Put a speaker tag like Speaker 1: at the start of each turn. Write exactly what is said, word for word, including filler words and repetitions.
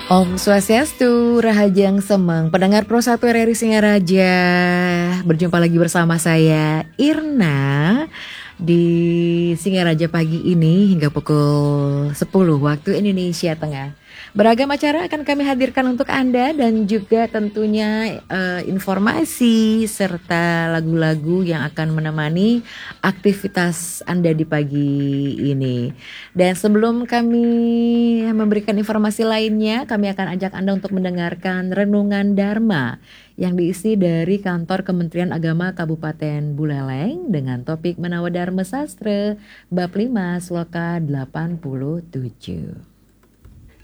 Speaker 1: Om Swastiastu, Rahajang Semeng, pendengar Pro satu R R I Singaraja. Berjumpa lagi bersama saya Irna di Singaraja pagi ini hingga pukul sepuluh waktu Indonesia Tengah. Beragam acara akan kami hadirkan untuk Anda dan juga tentunya uh, informasi serta lagu-lagu yang akan menemani aktivitas Anda di pagi ini. Dan sebelum kami memberikan informasi lainnya, kami akan ajak Anda untuk mendengarkan Renungan Dharma yang diisi dari kantor Kementerian Agama Kabupaten Buleleng dengan topik Menawa Dharma Sastra Bab lima Sloka delapan puluh tujuh.